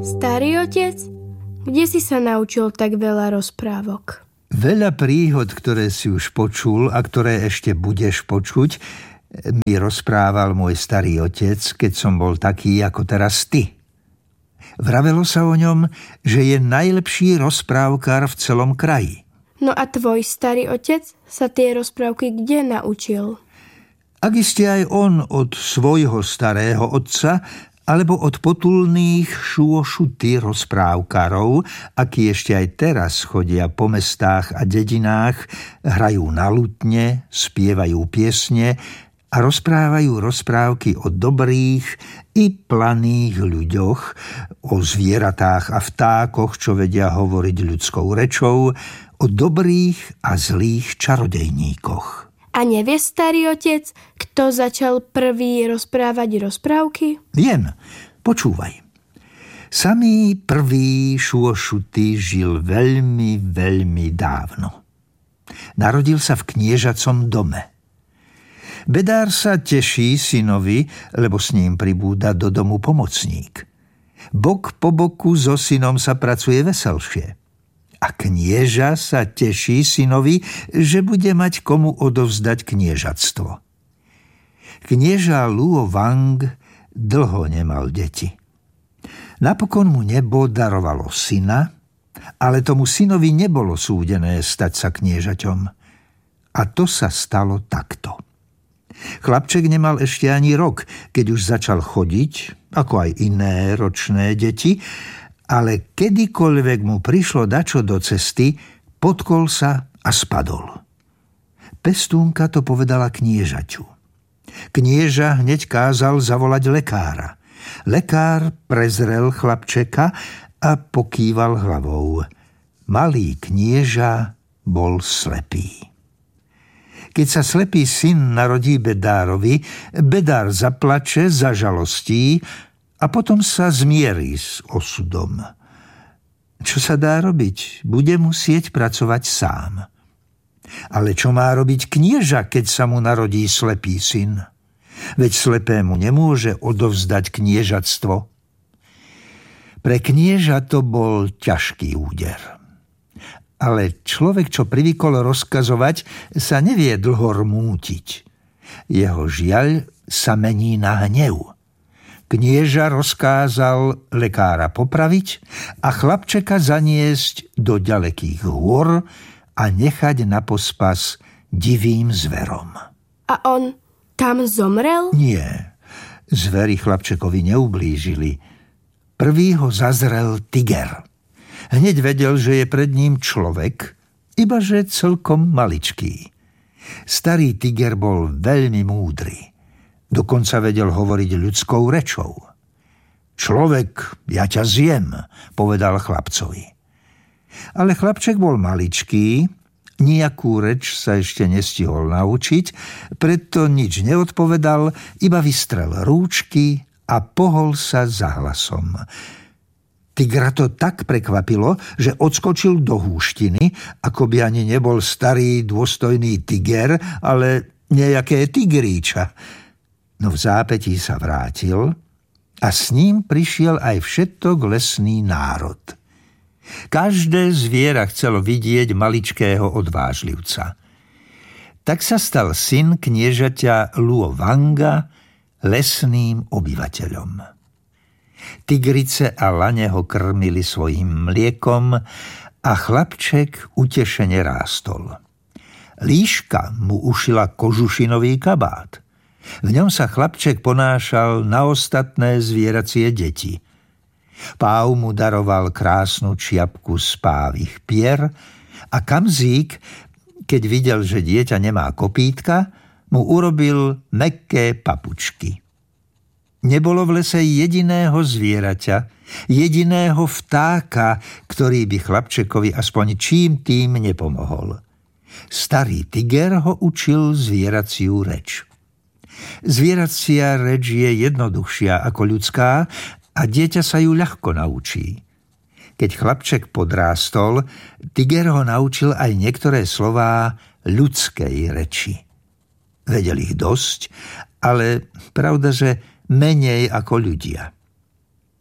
Starý otec, kde si sa naučil tak veľa rozprávok? Veľa príhod, ktoré si už počul a ktoré ešte budeš počuť, mi rozprával môj starý otec, keď som bol taký ako teraz ty. Vravelo sa o ňom, že je najlepší rozprávkar v celom kraji. No a tvoj starý otec sa tie rozprávky kde naučil? Ak iste aj on od svojho starého otca, alebo od potulných šuošuty rozprávkarov, akí ešte aj teraz chodia po mestách a dedinách, hrajú na lutne, spievajú piesne a rozprávajú rozprávky o dobrých i planých ľuďoch, o zvieratách a vtákoch, čo vedia hovoriť ľudskou rečou, o dobrých a zlých čarodejníkoch. A nevie starý otec, kto začal prvý rozprávať rozprávky? Viem, počúvaj. Samý prvý šuošuty žil veľmi, veľmi dávno. Narodil sa v kniežacom dome. Bedár sa teší synovi, lebo s ním pribúda do domu pomocník. Bok po boku so synom sa pracuje veselšie. A knieža sa teší synovi, že bude mať komu odovzdať kniežatstvo. Knieža Luo Wang dlho nemal deti. Napokon mu nebo darovalo syna, ale tomu synovi nebolo súdené stať sa kniežaťom. A to sa stalo takto. Chlapček nemal ešte ani rok, keď už začal chodiť, ako aj iné ročné deti, ale kedykoľvek mu prišlo dačo do cesty, potkol sa a spadol. Pestúnka to povedala kniežaťu. Knieža hneď kázal zavolať lekára. Lekár prezrel chlapčeka a pokýval hlavou. Malý knieža bol slepý. Keď sa slepý syn narodí Bedárovi, Bedár zaplače, zažalostí a potom sa zmierí s osudom. Čo sa dá robiť? Bude musieť pracovať sám. Ale čo má robiť knieža, keď sa mu narodí slepý syn? Veď slepému nemôže odovzdať kniežatstvo. Pre knieža to bol ťažký úder. Ale človek, čo privykol rozkazovať, sa nevie dlho rmútiť. Jeho žiaľ sa mení na hnev. Knieža rozkázal lekára popraviť a chlapčeka zaniesť do ďalekých hôr a nechať na pospas divým zverom. A on tam zomrel? Nie, zveri chlapčekovi neublížili. Prvý ho zazrel tiger. Hneď vedel, že je pred ním človek, ibaže celkom maličký. Starý tiger bol veľmi múdry. Dokonca vedel hovoriť ľudskou rečou. Človek, ja ťa zjem, povedal chlapcovi. Ale chlapček bol maličký, nejakú reč sa ešte nestihol naučiť, preto nič neodpovedal, iba vystrel rúčky a pohol sa za hlasom. Tigra to tak prekvapilo, že odskočil do húštiny, ako by ani nebol starý dôstojný tiger, ale nejaké tigríča. No v zápätí sa vrátil a s ním prišiel aj všetok lesný národ. Každé zviera chcelo vidieť maličkého odvážlivca. Tak sa stal syn kniežaťa Luo Wanga lesným obyvateľom. Tigrice a lane ho krmili svojím mliekom a chlapček utešene rástol. Líška mu ušila kožušinový kabát. V ňom sa chlapček ponášal na ostatné zvieracie deti. Páv mu daroval krásnu čiapku z pávich pier a Kamzík, keď videl, že dieťa nemá kopítka, mu urobil mäkké papučky. Nebolo v lese jediného zvieraťa, jediného vtáka, ktorý by chlapčekovi aspoň čím tým nepomohol. Starý tiger ho učil zvieraciu reč. Zvieracia reč je jednoduchšia ako ľudská a dieťa sa ju ľahko naučí. Keď chlapček podrástol, tiger ho naučil aj niektoré slová ľudskej reči. Vedel ich dosť, ale pravda, že menej ako ľudia. Veď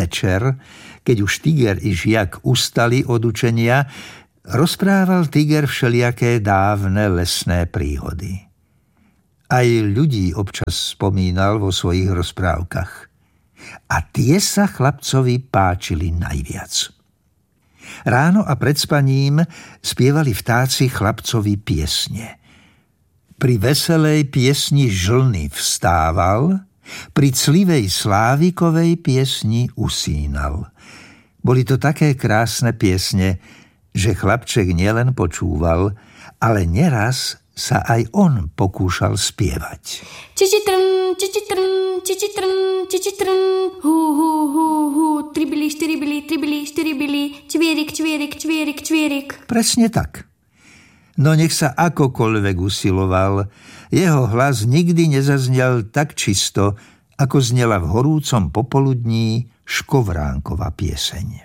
večer, keď už Tiger i Žiak ustali od učenia, rozprával Tiger všelijaké dávne lesné príhody. Aj ľudí občas spomínal vo svojich rozprávkach. A tie sa chlapcovi páčili najviac. Ráno a pred spaním spievali vtáci chlapcovi piesne. Pri veselej piesni Žlny vstával, pri clivej Slávikovej piesni usínal. Boli to také krásne piesne, že chlapček nielen počúval, ale neraz sa aj on pokúšal spievať. Čičitrn, čičitrn, čičitrn, čičitrn, hú, hú, hú, hú, tribili, štiribili, tribili, štiribili, čvierik, čvierik, čvierik, čvierik. Presne tak. No nech sa akokoľvek usiloval, jeho hlas nikdy nezaznel tak čisto, ako znela v horúcom popoludní Škovránkova pieseň.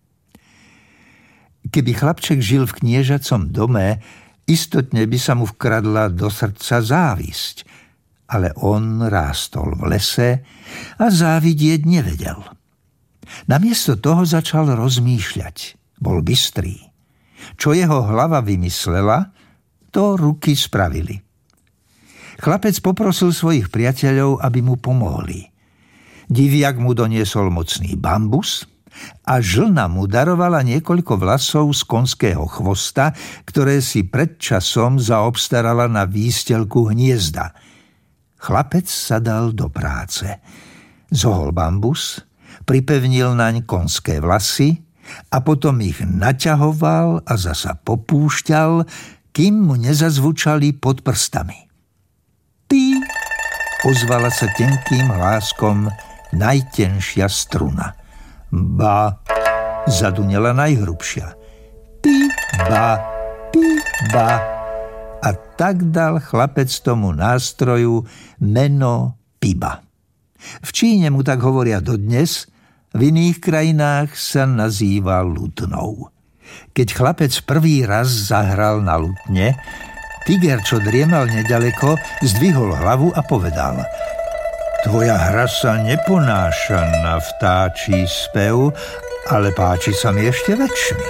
Keby chlapček žil v kniežacom dome, istotne by sa mu vkradla do srdca závisť, ale on rástol v lese a závidieť nevedel. Namiesto toho začal rozmýšľať. Bol bystrý. Čo jeho hlava vymyslela, to ruky spravili. Chlapec poprosil svojich priateľov, aby mu pomohli. Diviak mu doniesol mocný bambus a Žlna mu darovala niekoľko vlasov z konského chvosta, ktoré si pred časom zaobstarala na výstelku hniezda. Chlapec sa dal do práce. Zohol bambus, pripevnil naň konské vlasy a potom ich naťahoval a zasa popúšťal, kým mu nezazvučali pod prstami. Pí, ozvala sa tenkým hláskom najtenšia struna. Ba, zadunela najhrubšia. Pí, ba, pí, ba. A tak dal chlapec tomu nástroju meno Piba. V Číne mu tak hovoria dodnes, v iných krajinách sa nazýva lutnou. Keď chlapec prvý raz zahral na lutne, Tiger, čo driemal nedaleko, zdvihol hlavu a povedal: Tvoja hra sa neponáša na vtáčí spev, ale páči sa mi ešte väčšine.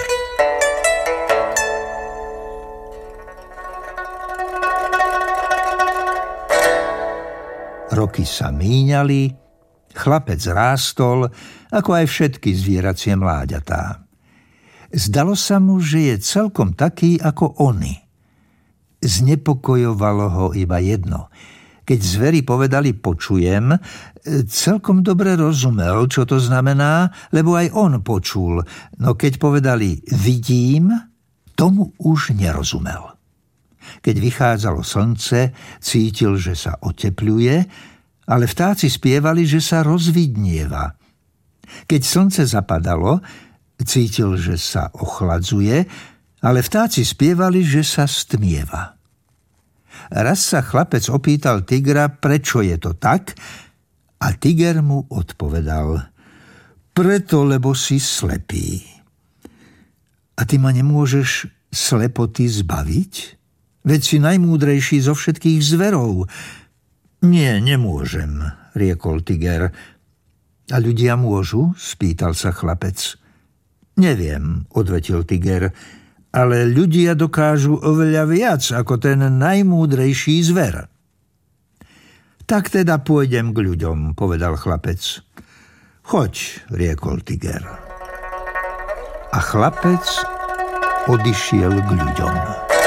Roky sa míňali, chlapec rástol, ako aj všetky zvieracie mláďatá. Zdalo sa mu, že je celkom taký ako oni. Znepokojovalo ho iba jedno. Keď zveri povedali počujem, celkom dobre rozumel, čo to znamená, lebo aj on počul. No keď povedali vidím, tomu už nerozumel. Keď vychádzalo slnce, cítil, že sa otepľuje, ale vtáci spievali, že sa rozvidnieva. Keď slnce zapadalo, cítil, že sa ochladzuje, ale vtáci spievali, že sa stmieva. Raz sa chlapec opýtal Tigra, prečo je to tak, a Tiger mu odpovedal: Preto, lebo si slepý. A ty ma nemôžeš slepoty zbaviť? Veď si najmúdrejší zo všetkých zverov. Nie, nemôžem, riekol Tiger. A ľudia môžu? Spýtal sa chlapec. Neviem, odvetil Tiger, ale ľudia dokážu oveľa viac ako ten najmúdrejší zver. Tak teda pôjdem k ľuďom, povedal chlapec. Choď, riekol Tiger. A chlapec odišiel k ľuďom.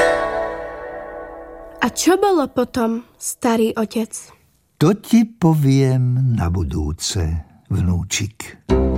A čo bolo potom, starý otec? To ti poviem na budúce, vnúčik.